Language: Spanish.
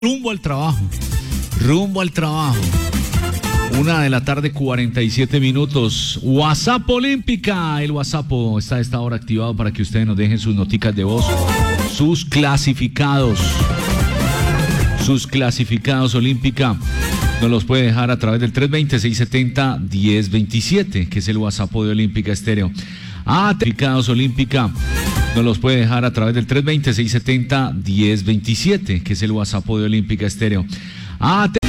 Rumbo al trabajo. Rumbo al trabajo. 1:47 p.m. WhatsApp Olímpica. El WhatsApp está a esta hora activado para que ustedes nos dejen sus noticas de voz, sus clasificados. Sus clasificados Olímpica. Nos los puede dejar a través del 320-670-1027, que es el WhatsApp de Olímpica Estéreo. Clasificados Olímpica. Nos los puede dejar a través del 320-670-1027, que es el WhatsApp de Olímpica Estéreo.